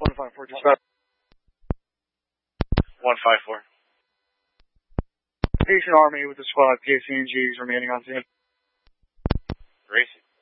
154, dispatch. 154. Patient Army with the squad, KCNG is remaining on scene. Racing.